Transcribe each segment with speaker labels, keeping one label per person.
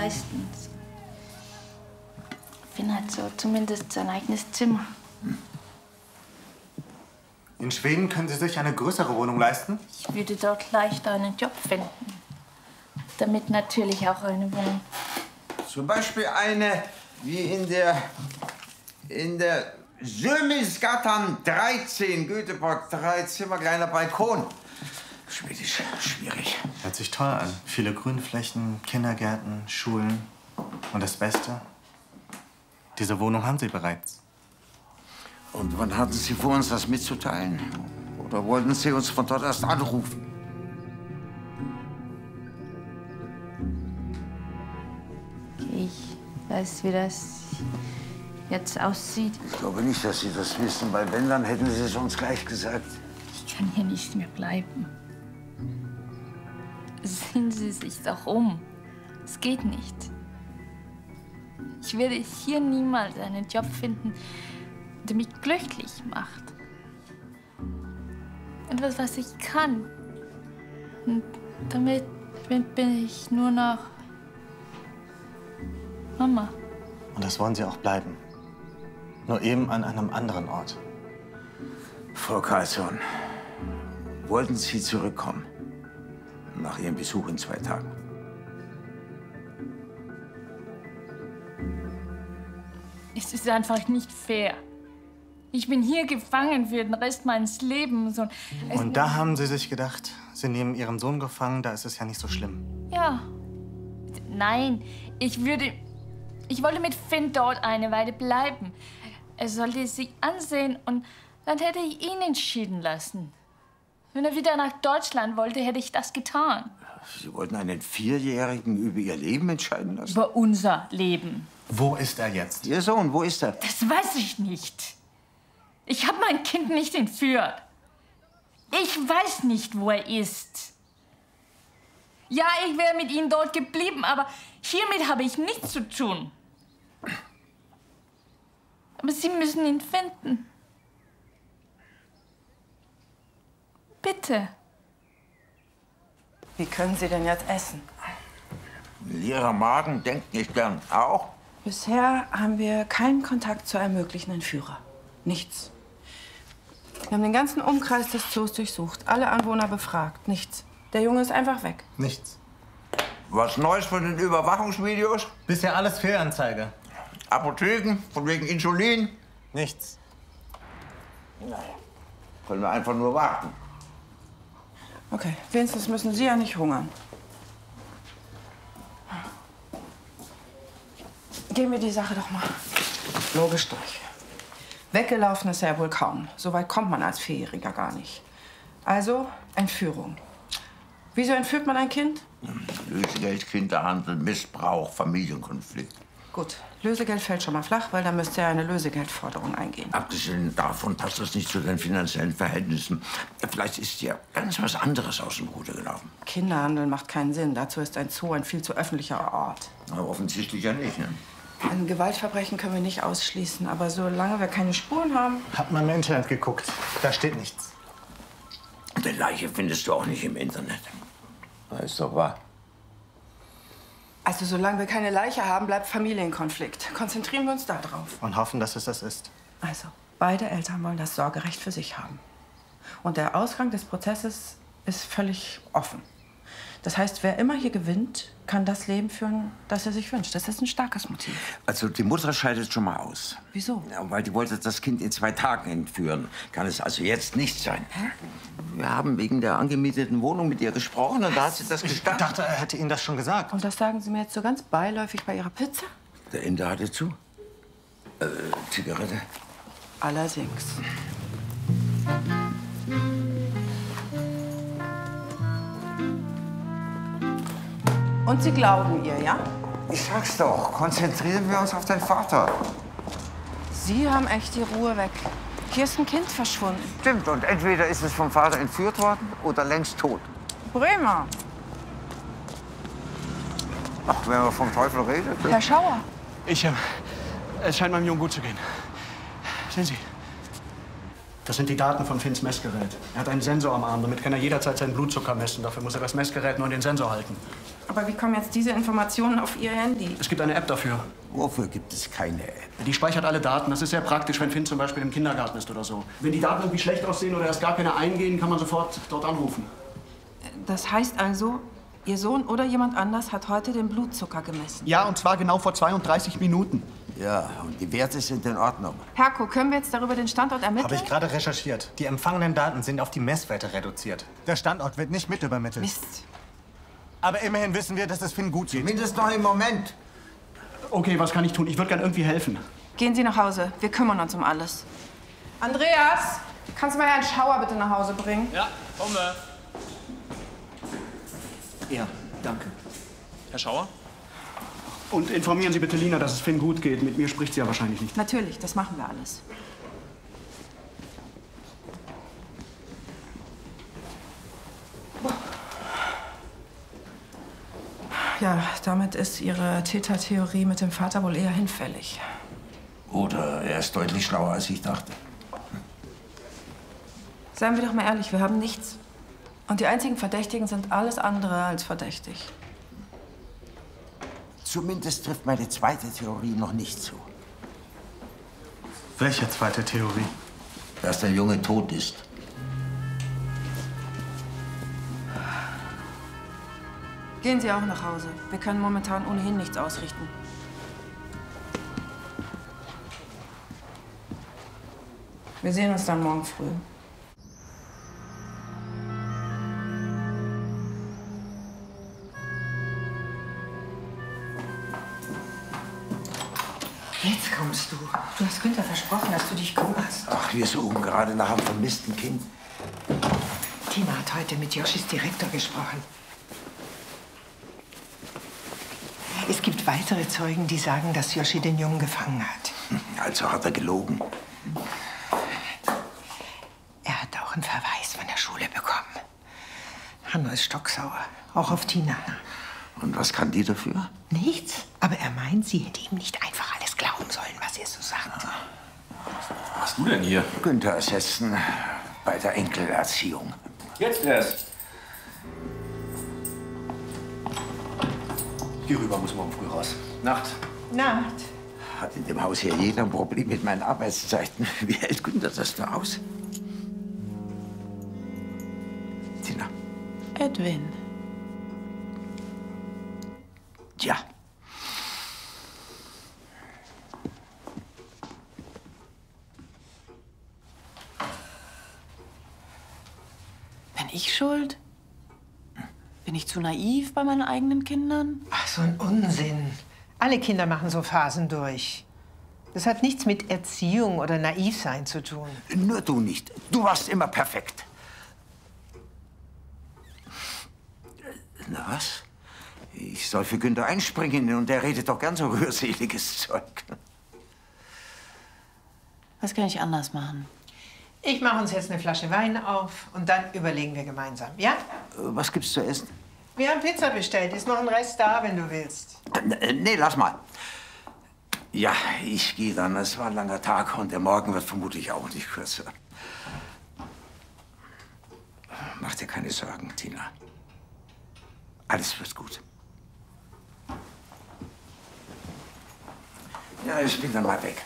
Speaker 1: leisten. Finn hat so zumindest sein eigenes Zimmer.
Speaker 2: In Schweden können Sie sich eine größere Wohnung leisten?
Speaker 1: Ich würde dort leichter einen Job finden. Damit natürlich auch eine Wohnung.
Speaker 3: Zum Beispiel eine wie in der Sömisgatan 13, Göteborg, 3 Zimmer, kleiner Balkon. Schwedisch, schwierig.
Speaker 2: Hört sich toll an. Viele Grünflächen, Kindergärten, Schulen. Und das Beste? Diese Wohnung haben Sie bereits.
Speaker 3: Und wann hatten Sie vor, uns das mitzuteilen? Oder wollten Sie uns von dort erst anrufen?
Speaker 1: Ich weiß, wie das jetzt aussieht.
Speaker 3: Ich glaube nicht, dass Sie das wissen, weil wenn, dann hätten Sie es uns gleich gesagt.
Speaker 1: Ich kann hier nicht mehr bleiben. Sehen Sie sich doch um. Es geht nicht. Ich werde hier niemals einen Job finden, der mich glücklich macht. Etwas, was ich kann. Und damit bin ich nur noch Mama.
Speaker 2: Und das wollen Sie auch bleiben. Nur eben an einem anderen Ort.
Speaker 3: Frau Karlsson, wollten Sie zurückkommen? Nach Ihrem Besuch in 2 Tagen.
Speaker 1: Es ist einfach nicht fair. Ich bin hier gefangen für den Rest meines Lebens.
Speaker 2: Und da haben Sie sich gedacht, Sie nehmen Ihren Sohn gefangen, da ist es ja nicht so schlimm.
Speaker 1: Ja. Nein, ich wollte mit Finn dort eine Weile bleiben. Er sollte sie ansehen und dann hätte ich ihn entschieden lassen. Wenn er wieder nach Deutschland wollte, hätte ich das getan.
Speaker 3: Sie wollten einen 4-Jährigen über Ihr Leben entscheiden lassen?
Speaker 1: Über unser Leben.
Speaker 2: Wo ist er jetzt?
Speaker 3: Ihr Sohn, wo ist er?
Speaker 1: Das weiß ich nicht. Ich habe mein Kind nicht entführt. Ich weiß nicht, wo er ist. Ja, ich wäre mit ihm dort geblieben, aber hiermit habe ich nichts zu tun. Aber Sie müssen ihn finden. Bitte.
Speaker 4: Wie können Sie denn jetzt essen?
Speaker 3: Ein leerer Magen denkt nicht gern. Auch?
Speaker 4: Bisher haben wir keinen Kontakt zu einem möglichen Entführer. Nichts. Wir haben den ganzen Umkreis des Zoos durchsucht, alle Anwohner befragt. Nichts. Der Junge ist einfach weg.
Speaker 2: Nichts.
Speaker 3: Was Neues von den Überwachungsvideos?
Speaker 2: Bisher alles Fehlanzeige.
Speaker 3: Apotheken, von wegen Insulin?
Speaker 2: Nichts.
Speaker 3: Naja, können wir einfach nur warten.
Speaker 4: Okay, wenigstens müssen Sie ja nicht hungern. Gehen wir die Sache doch mal logisch durch. Weggelaufen ist er ja wohl kaum. So weit kommt man als 4-Jähriger gar nicht. Also Entführung. Wieso entführt man ein Kind?
Speaker 3: Lösegeld, Kinderhandel, Missbrauch, Familienkonflikt.
Speaker 4: Gut, Lösegeld fällt schon mal flach, weil dann müsste er eine Lösegeldforderung eingehen.
Speaker 3: Abgesehen davon passt das nicht zu den finanziellen Verhältnissen. Vielleicht ist ja ganz was anderes aus dem Ruder gelaufen.
Speaker 4: Kinderhandel macht keinen Sinn. Dazu ist ein Zoo ein viel zu öffentlicher Ort.
Speaker 3: Aber offensichtlich ja nicht, ne?
Speaker 4: Ein Gewaltverbrechen können wir nicht ausschließen. Aber solange wir keine Spuren haben...
Speaker 2: Hab mal im Internet geguckt. Da steht nichts.
Speaker 3: Die Leiche findest du auch nicht im Internet. Das ist doch wahr.
Speaker 4: Also solange wir keine Leiche haben, bleibt Familienkonflikt. Konzentrieren wir uns da drauf.
Speaker 2: Und hoffen, dass es das ist.
Speaker 4: Also, beide Eltern wollen das Sorgerecht für sich haben. Und der Ausgang des Prozesses ist völlig offen. Das heißt, wer immer hier gewinnt, kann das Leben führen, das er sich wünscht. Das ist ein starkes Motiv.
Speaker 3: Also die Mutter scheidet schon mal aus.
Speaker 4: Wieso?
Speaker 3: Ja, weil die wollte das Kind in 2 Tagen entführen. Kann es also jetzt nicht sein.
Speaker 4: Hä?
Speaker 3: Wir haben wegen der angemieteten Wohnung mit ihr gesprochen und da hat sie das
Speaker 2: Ich
Speaker 3: gestanden.
Speaker 2: dachte, er hätte Ihnen das schon gesagt.
Speaker 4: Und das sagen Sie mir jetzt so ganz beiläufig bei Ihrer Pizza?
Speaker 3: Der Inder hatte zu. Zigarette.
Speaker 4: Allerdings. Und Sie glauben ihr, ja?
Speaker 3: Ich sag's doch, konzentrieren wir uns auf den Vater.
Speaker 4: Sie haben echt die Ruhe weg. Hier ist ein Kind verschwunden.
Speaker 3: Stimmt, und entweder ist es vom Vater entführt worden oder längst tot.
Speaker 4: Bremer.
Speaker 3: Ach, wenn man vom Teufel redet.
Speaker 4: Herr Schauer.
Speaker 5: Es scheint meinem Jungen gut zu gehen. Sehen Sie. Das sind die Daten von Finns Messgerät. Er hat einen Sensor am Arm, damit kann er jederzeit seinen Blutzucker messen. Dafür muss er das Messgerät nur in den Sensor halten.
Speaker 4: Aber wie kommen jetzt diese Informationen auf Ihr Handy?
Speaker 5: Es gibt eine App dafür.
Speaker 3: Wofür gibt es keine App?
Speaker 5: Die speichert alle Daten. Das ist sehr praktisch, wenn Finn zum Beispiel im Kindergarten ist oder so. Wenn die Daten irgendwie schlecht aussehen oder erst gar keine eingehen, kann man sofort dort anrufen.
Speaker 4: Das heißt also, Ihr Sohn oder jemand anders hat heute den Blutzucker gemessen?
Speaker 5: Ja, und zwar genau vor 32 Minuten.
Speaker 3: Ja, und die Werte sind in Ordnung.
Speaker 4: Herko, können wir jetzt darüber den Standort ermitteln?
Speaker 2: Habe ich gerade recherchiert. Die empfangenen Daten sind auf die Messwerte reduziert. Der Standort wird nicht mit übermittelt.
Speaker 4: Mist.
Speaker 2: Aber immerhin wissen wir, dass es Finn gut geht.
Speaker 3: Zumindest noch im Moment.
Speaker 5: Okay, was kann ich tun? Ich würde gern irgendwie helfen.
Speaker 4: Gehen Sie nach Hause. Wir kümmern uns um alles. Andreas, kannst du mal Herrn Schauer bitte nach Hause bringen?
Speaker 6: Ja, kommen wir.
Speaker 7: Ja, danke.
Speaker 6: Herr Schauer?
Speaker 5: Und informieren Sie bitte Lina, dass es Finn gut geht. Mit mir spricht sie ja wahrscheinlich nicht.
Speaker 4: Natürlich, das machen wir alles. Ja, damit ist Ihre Tätertheorie mit dem Vater wohl eher hinfällig.
Speaker 3: Oder er ist deutlich schlauer, als ich dachte.
Speaker 4: Seien wir doch mal ehrlich, wir haben nichts. Und die einzigen Verdächtigen sind alles andere als verdächtig.
Speaker 3: Zumindest trifft meine zweite Theorie noch nicht zu.
Speaker 2: Welche zweite Theorie?
Speaker 3: Dass der Junge tot ist.
Speaker 4: Gehen Sie auch nach Hause. Wir können momentan ohnehin nichts ausrichten. Wir sehen uns dann morgen früh.
Speaker 8: Jetzt kommst du. Du hast Günther versprochen, dass du dich kümmerst.
Speaker 3: Ach, wir suchen gerade nach einem vermissten Kind.
Speaker 8: Tina hat heute mit Joschis Direktor gesprochen. Es gibt weitere Zeugen, die sagen, dass Joschi den Jungen gefangen hat.
Speaker 3: Also hat er gelogen.
Speaker 8: Er hat auch einen Verweis von der Schule bekommen. Hanno ist stocksauer, auch auf Tina.
Speaker 3: Und was kann die dafür?
Speaker 8: Nichts, aber er meint, sie hätte ihm nicht einfach alles glauben sollen, was er so sagt.
Speaker 6: Was machst du denn hier?
Speaker 3: Günther ersetzen bei der Enkelerziehung.
Speaker 6: Jetzt erst.
Speaker 7: Geh rüber, muss morgen früh raus. Nacht.
Speaker 8: Nacht.
Speaker 3: Hat in dem Haus hier jeder ein Problem mit meinen Arbeitszeiten. Wie hält Günther das nur aus? Tina.
Speaker 4: Edwin.
Speaker 3: Ja.
Speaker 9: Bin ich schuld? Bin ich zu naiv bei meinen eigenen Kindern?
Speaker 8: Ach, so ein Unsinn. Alle Kinder machen so Phasen durch. Das hat nichts mit Erziehung oder Naivsein zu tun.
Speaker 3: Nur du nicht. Du warst immer perfekt. Na was? Ich soll für Günther einspringen und er redet doch ganz so rührseliges Zeug.
Speaker 9: Was kann ich anders machen?
Speaker 8: Ich mache uns jetzt eine Flasche Wein auf und dann überlegen wir gemeinsam, ja?
Speaker 3: Was gibt's zu essen?
Speaker 8: Wir haben Pizza bestellt. Ist noch ein Rest da, wenn du willst.
Speaker 3: Nee, lass mal. Ja, ich gehe dann. Es war ein langer Tag und der Morgen wird vermutlich auch nicht kürzer. Mach dir keine Sorgen, Tina. Alles wird gut. Ja, ich bin dann mal weg.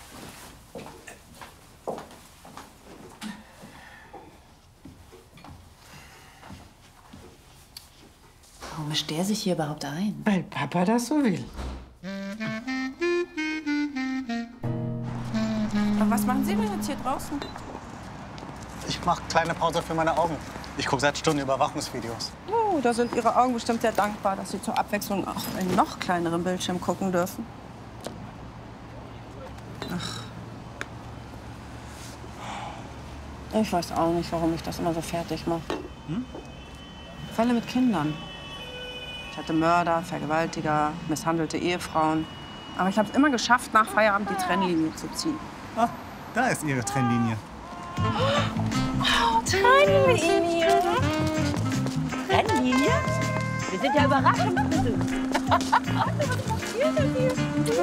Speaker 9: Warum mischt der sich hier überhaupt ein?
Speaker 8: Weil Papa das so will.
Speaker 4: Und was machen Sie denn jetzt hier draußen?
Speaker 2: Ich mache kleine Pause für meine Augen. Ich gucke seit Stunden Überwachungsvideos.
Speaker 4: Oh, da sind Ihre Augen bestimmt sehr dankbar, dass Sie zur Abwechslung auch einen noch kleineren Bildschirm gucken dürfen. Ach. Ich weiß auch nicht, warum mich das immer so fertig macht. Fälle mit Kindern. Ich hatte Mörder, Vergewaltiger, misshandelte Ehefrauen. Aber ich habe es immer geschafft, nach Feierabend die Trennlinie zu ziehen.
Speaker 2: Ah, da ist Ihre Trennlinie.
Speaker 10: Oh, Trennlinie. Trennlinie? Wir sind ja Überraschungsbesuch. Was passiert denn hier?